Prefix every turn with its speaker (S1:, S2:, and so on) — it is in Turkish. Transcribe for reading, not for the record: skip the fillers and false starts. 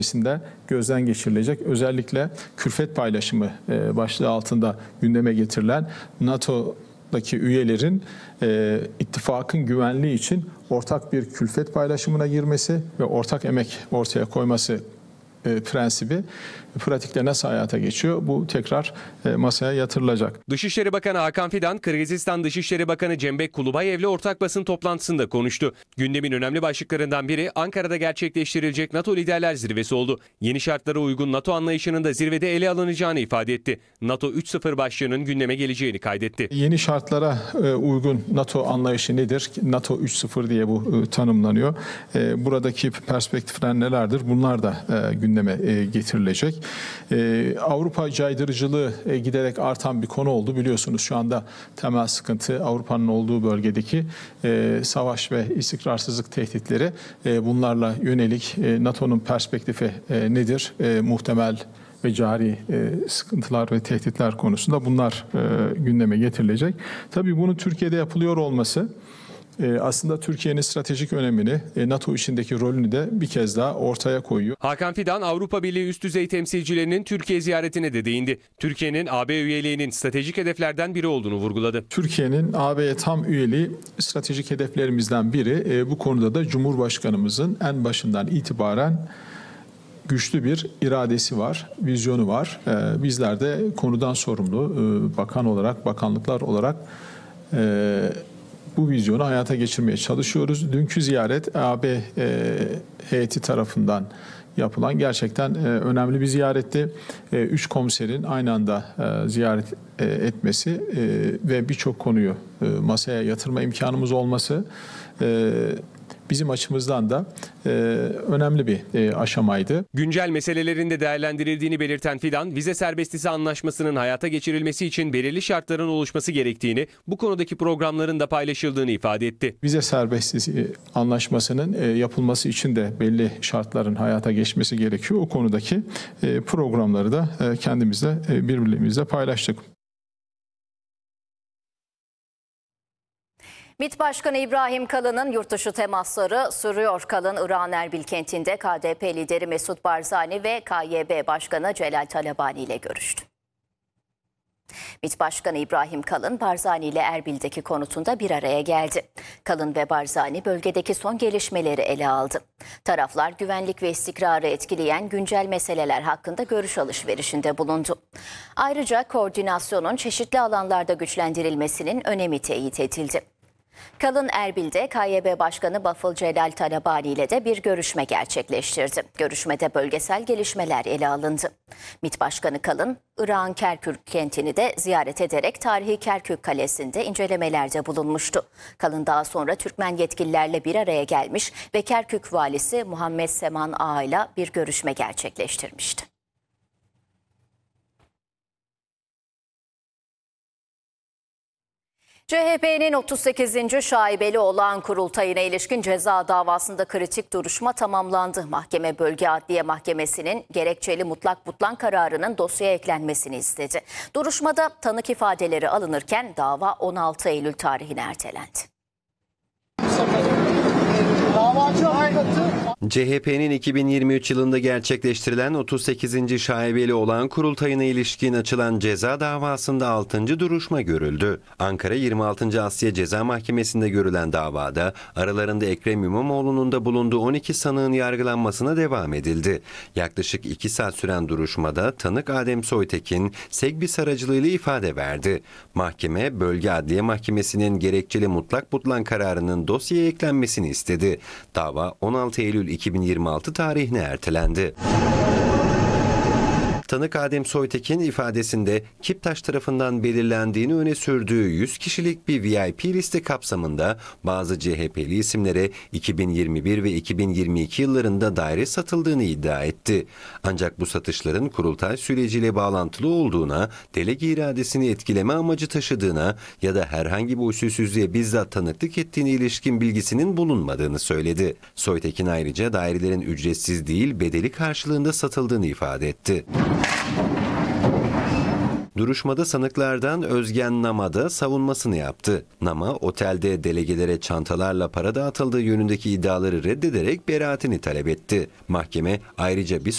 S1: gözden geçirilecek. Özellikle külfet paylaşımı başlığı altında gündeme getirilen NATO'daki üyelerin ittifakın güvenliği için ortak bir külfet paylaşımına girmesi ve ortak emek ortaya koyması prensibi pratikte nasıl hayata geçiyor? Bu tekrar masaya yatırılacak.
S2: Dışişleri Bakanı Hakan Fidan, Kırgızistan Dışişleri Bakanı Cembek Kulubayev'le ortak basın toplantısında konuştu. Gündemin önemli başlıklarından biri Ankara'da gerçekleştirilecek NATO Liderler Zirvesi oldu. Yeni şartlara uygun NATO anlayışının da zirvede ele alınacağını ifade etti. NATO 3.0 başlığının gündeme geleceğini kaydetti.
S1: Yeni şartlara uygun NATO anlayışı nedir? NATO 3.0 diye bu tanımlanıyor. Buradaki perspektifler nelerdir? Bunlar da gündeme getirilecek. Avrupa caydırıcılığı giderek artan bir konu oldu. Biliyorsunuz şu anda temel sıkıntı Avrupa'nın olduğu bölgedeki savaş ve istikrarsızlık tehditleri. Bunlarla yönelik NATO'nun perspektifi nedir? Muhtemel ve cari sıkıntılar ve tehditler konusunda bunlar gündeme getirilecek. Tabii bunun Türkiye'de yapılıyor olması aslında Türkiye'nin stratejik önemini, NATO içindeki rolünü de bir kez daha ortaya koyuyor.
S2: Hakan Fidan, Avrupa Birliği üst düzey temsilcilerinin Türkiye ziyaretine de değindi. Türkiye'nin AB üyeliğinin stratejik hedeflerden biri olduğunu vurguladı.
S1: Türkiye'nin AB'ye tam üyeliği stratejik hedeflerimizden biri. Bu konuda da Cumhurbaşkanımızın en başından itibaren güçlü bir iradesi var, vizyonu var. Bizler de konudan sorumlu bakan olarak, bakanlıklar olarak bu vizyonu hayata geçirmeye çalışıyoruz. Dünkü ziyaret AB heyeti tarafından yapılan gerçekten önemli bir ziyaretti. 3 komiserin aynı anda ziyaret etmesi ve birçok konuyu masaya yatırma imkanımız olması bizim açımızdan da önemli bir aşamaydı.
S2: Güncel meselelerinde değerlendirildiğini belirten Fidan, vize serbestisi anlaşmasının hayata geçirilmesi için belirli şartların oluşması gerektiğini, bu konudaki programların da paylaşıldığını ifade etti.
S1: Vize serbestisi anlaşmasının yapılması için de belli şartların hayata geçmesi gerekiyor. O konudaki programları da kendimizle, birbirimizle paylaştık.
S3: MİT Başkanı İbrahim Kalın'ın yurtdışı temasları sürüyor. Kalın, Irak'ın Erbil kentinde KDP lideri Mesut Barzani ve KYB Başkanı Celal Talabani ile görüştü. MİT Başkanı İbrahim Kalın, Barzani ile Erbil'deki konutunda bir araya geldi. Kalın ve Barzani bölgedeki son gelişmeleri ele aldı. Taraflar güvenlik ve istikrarı etkileyen güncel meseleler hakkında görüş alışverişinde bulundu. Ayrıca koordinasyonun çeşitli alanlarda güçlendirilmesinin önemi teyit edildi. Kalın Erbil'de KYB Başkanı Bafıl Celal Talabani ile de bir görüşme gerçekleştirdi. Görüşmede bölgesel gelişmeler ele alındı. MİT Başkanı Kalın, Irak'ın Kerkük kentini de ziyaret ederek tarihi Kerkük Kalesi'nde incelemelerde bulunmuştu. Kalın daha sonra Türkmen yetkililerle bir araya gelmiş ve Kerkük valisi Muhammed Seman Ağa ile bir görüşme gerçekleştirmişti. CHP'nin 38. şaibeli olağan kurultayına ilişkin ceza davasında kritik duruşma tamamlandı. Mahkeme Bölge Adliye Mahkemesi'nin gerekçeli mutlak butlan kararının dosyaya eklenmesini istedi. Duruşmada tanık ifadeleri alınırken dava 16 Eylül tarihine ertelendi.
S4: CHP'nin 2023 yılında gerçekleştirilen 38. şaibeli olağan kurultayına ilişkin açılan ceza davasında 6. duruşma görüldü. Ankara 26. Asya Ceza Mahkemesi'nde görülen davada aralarında Ekrem İmamoğlu'nun da bulunduğu 12 sanığın yargılanmasına devam edildi. Yaklaşık 2 saat süren duruşmada tanık Adem Soytekin, Segbis aracılığıyla ifade verdi. Mahkeme, Bölge Adliye Mahkemesi'nin gerekçeli mutlak butlan kararının dosyaya eklenmesini istedi. Dava 16 Eylül 2026 tarihine ertelendi. Tanık Adem Soytekin ifadesinde Kiptaş tarafından belirlendiğini öne sürdüğü 100 kişilik bir VIP liste kapsamında bazı CHP'li isimlere 2021 ve 2022 yıllarında daire satıldığını iddia etti. Ancak bu satışların kurultay süreciyle bağlantılı olduğuna, delege iradesini etkileme amacı taşıdığına ya da herhangi bir usulsüzlüğe bizzat tanıklık ettiğine ilişkin bilgisinin bulunmadığını söyledi. Soytekin ayrıca dairelerin ücretsiz değil bedeli karşılığında satıldığını ifade etti. Duruşmada sanıklardan Özgen Nama da savunmasını yaptı. Nama, otelde delegelere çantalarla para dağıtıldığı yönündeki iddiaları reddederek beraatini talep etti. Mahkeme ayrıca bir